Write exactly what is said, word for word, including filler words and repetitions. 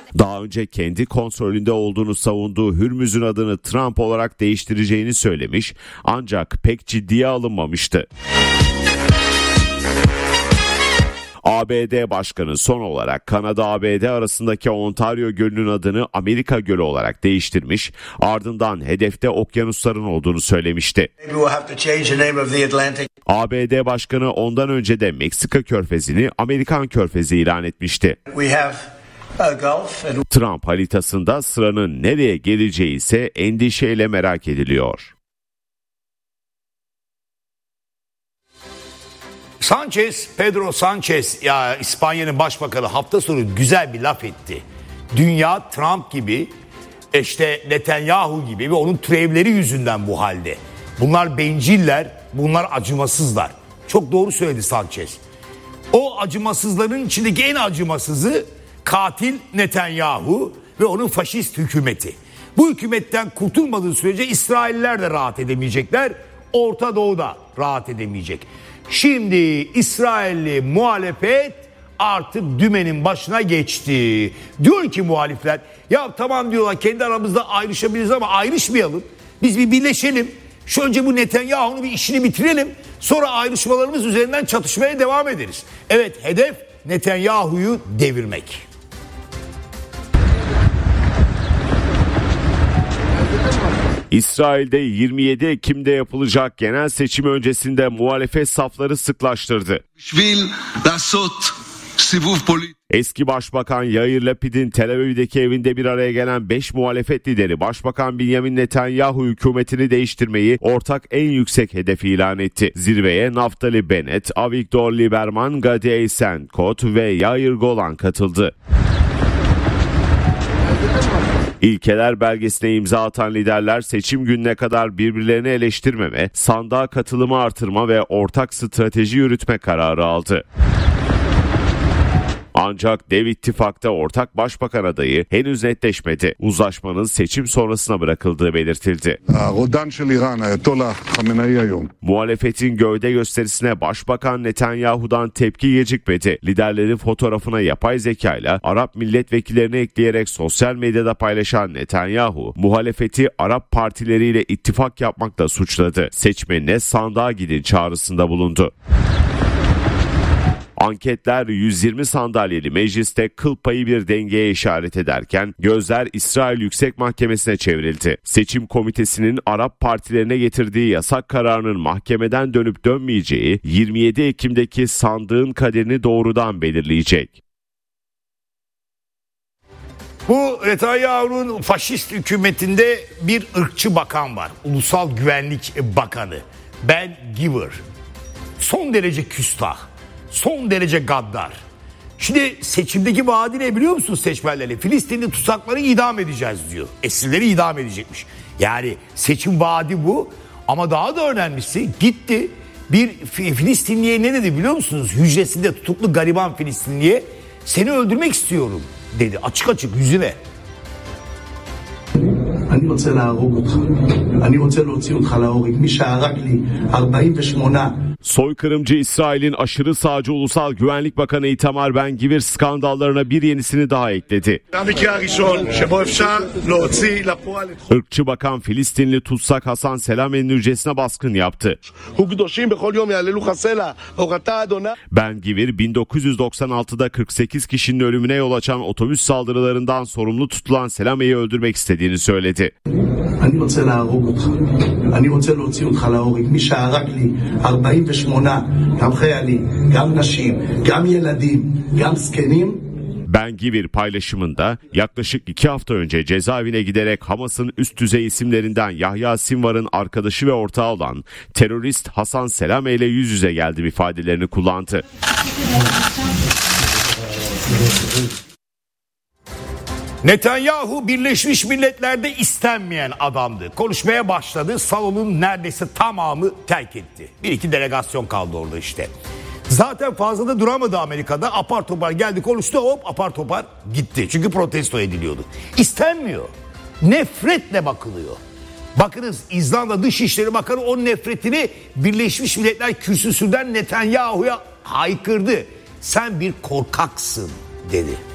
Daha önce kendi kontrolünde olduğunu savunduğu Hürmüz'ün adını Trump olarak değiştireceğini söylemiş ancak pek ciddiye alınmamıştı. A B D Başkanı son olarak Kanada-A B D arasındaki Ontario Gölü'nün adını Amerika Gölü olarak değiştirmiş, ardından hedefte okyanusların olduğunu söylemişti. A B D Başkanı ondan önce de Meksika Körfezi'ni Amerikan Körfezi ilan etmişti. Trump haritasında sıranın nereye geleceği ise endişeyle merak ediliyor. Sanchez, Pedro Sanchez ya İspanya'nın başbakanı hafta sonu güzel bir laf etti. Dünya Trump gibi, işte Netanyahu gibi ve onun türevleri yüzünden bu halde. Bunlar benciller, bunlar acımasızlar. Çok doğru söyledi Sanchez. O acımasızların içindeki en acımasızı katil Netanyahu ve onun faşist hükümeti. Bu hükümetten kurtulmadığı sürece İsrailler de rahat edemeyecekler, Orta Doğu'da rahat edemeyecek. Şimdi İsrailli muhalefet artık dümenin başına geçti. Diyor ki muhalifler, ya tamam diyorlar, kendi aramızda ayrışabiliriz ama ayrışmayalım. Biz bir birleşelim. Şu önce bu Netanyahu'nun bir işini bitirelim. Sonra ayrışmalarımız üzerinden çatışmaya devam ederiz. Evet, hedef Netanyahu'yu devirmek. İsrail'de yirmi yedi Ekim'de yapılacak genel seçim öncesinde muhalefet safları sıklaştırdı. Eski Başbakan Yair Lapid'in Tel Aviv'deki evinde bir araya gelen beş muhalefet lideri Başbakan Benjamin Netanyahu hükümetini değiştirmeyi ortak en yüksek hedef ilan etti. Zirveye Naftali Bennett, Avigdor Lieberman, Gadi Eisenkot ve Yair Golan katıldı. İlkeler belgesine imza atan liderler seçim gününe kadar birbirlerini eleştirmeme, sandığa katılımı artırma ve ortak strateji yürütme kararı aldı. Ancak dev ittifakta ortak başbakan adayı henüz netleşmedi. Uzlaşmanın seçim sonrasına bırakıldığı belirtildi. Muhalefetin gövde gösterisine Başbakan Netanyahu'dan tepki gecikmedi. Liderlerin fotoğrafına yapay zekayla Arap milletvekillerini ekleyerek sosyal medyada paylaşan Netanyahu, muhalefeti Arap partileriyle ittifak yapmakla suçladı. Seçmenine sandığa gidin çağrısında bulundu. Anketler yüz yirmi sandalyeli mecliste kıl payı bir dengeye işaret ederken gözler İsrail Yüksek Mahkemesi'ne çevrildi. Seçim komitesinin Arap partilerine getirdiği yasak kararının mahkemeden dönüp dönmeyeceği yirmi yedi Ekim'deki sandığın kaderini doğrudan belirleyecek. Bu Netanyahu'nun faşist hükümetinde bir ırkçı bakan var. Ulusal Güvenlik Bakanı Ben Gvir. Son derece küstah. Son derece gaddar. Şimdi seçimdeki vaadi ne biliyor musunuz seçmenlerle? Filistinli tutsakları idam edeceğiz diyor. Esirleri idam edecekmiş. Yani seçim vaadi bu. Ama daha da önemlisi gitti bir Filistinliye ne dedi biliyor musunuz? Hücresinde tutuklu gariban Filistinliye seni öldürmek istiyorum dedi. Açık açık yüzüne. אני רוצה להרוג אותך. אני רוצה להוציא אותך להורג. מי שהרג לי ארבעים ושמונה Soykırımcı İsrail'in aşırı sağcı Ulusal Güvenlik Bakanı Itamar Ben Gvir skandallarına bir yenisini daha ekledi. Irkçı bakan Filistinli tutsak Hasan Selame'nin hücresine baskın yaptı. Ben Gvir bin dokuz yüz doksan altıda kırk sekiz kişinin ölümüne yol açan otobüs saldırılarından sorumlu tutulan Selame'yi öldürmek istediğini söyledi. אני רוצה להרוג אותך. אני רוצה להוציא אותך להורג. מי שהרג לי ארבעים ושמונה, גם חיילים, גם נשים, גם ילדים, גם זקנים. Ben Gvir paylaşımında yaklaşık iki hafta önce cezaevine giderek Hamas'ın üst düzey isimlerinden Yahya Sinvar'ın arkadaşı ve ortağı olan terörist Hasan Selame ile yüz yüze geldiğim ifadelerini kullandı. Netanyahu Birleşmiş Milletler'de istenmeyen adamdı. Konuşmaya başladı. Salonun neredeyse tamamı terk etti. Bir iki delegasyon kaldı orada işte. Zaten fazla da duramadı Amerika'da. Apar topar geldi konuştu, hop apar topar gitti. Çünkü protesto ediliyordu. İstenmiyor. Nefretle bakılıyor. Bakınız İzlanda Dışişleri Bakanı o nefretini Birleşmiş Milletler kürsüsünden Netanyahu'ya haykırdı. Sen bir korkaksın dedi.